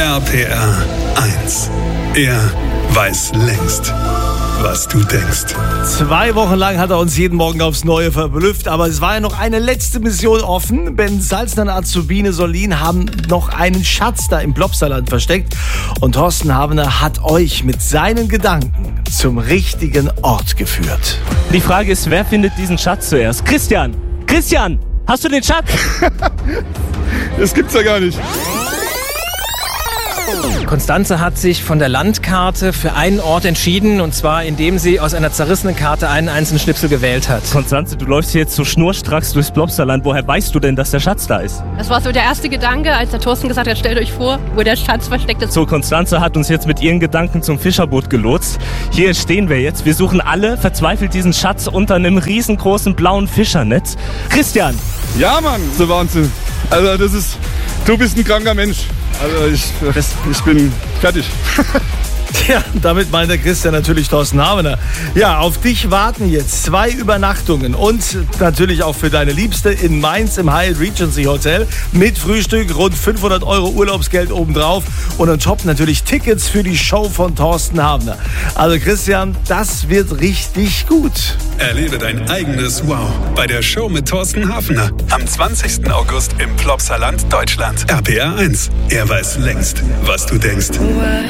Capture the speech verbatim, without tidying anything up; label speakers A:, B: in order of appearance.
A: R P R eins. Er weiß längst, was du denkst.
B: Zwei Wochen lang hat er uns jeden Morgen aufs Neue verblüfft, aber es war ja noch eine letzte Mission offen. Ben Salzner und Azubine Solin haben noch einen Schatz da im Plopsaland versteckt und Thorsten Havener hat euch mit seinen Gedanken zum richtigen Ort geführt.
C: Die Frage ist, wer findet diesen Schatz zuerst? Christian! Christian! Hast du den Schatz?
D: Das gibt's ja gar nicht.
E: Konstanze hat sich von der Landkarte für einen Ort entschieden, und zwar indem sie aus einer zerrissenen Karte einen einzelnen Schnipsel gewählt hat.
C: Konstanze, du läufst hier jetzt so schnurstracks durchs Plopsaland. Woher weißt du denn, dass der Schatz da ist?
F: Das war so der erste Gedanke, als der Thorsten gesagt hat, stellt euch vor, wo der Schatz versteckt ist.
C: So, Konstanze hat uns jetzt mit ihren Gedanken zum Fischerboot gelotst. Hier stehen wir jetzt. Wir suchen alle verzweifelt diesen Schatz unter einem riesengroßen blauen Fischernetz. Christian!
D: Ja, Mann, so Wahnsinn. Also das ist, du bist ein kranker Mensch. Also ich, das, ich bin fertig.
B: Ja, damit meint der Christian natürlich Thorsten Havener. Ja, auf dich warten jetzt zwei Übernachtungen und natürlich auch für deine Liebste in Mainz im Hyatt Regency Hotel mit Frühstück, rund fünfhundert Euro Urlaubsgeld obendrauf und on top natürlich Tickets für die Show von Thorsten Havener. Also Christian, das wird richtig gut.
A: Erlebe dein eigenes Wow bei der Show mit Thorsten Havener am zwanzigsten August im Plopsaland, Deutschland. R P R eins. Er weiß längst, was du denkst.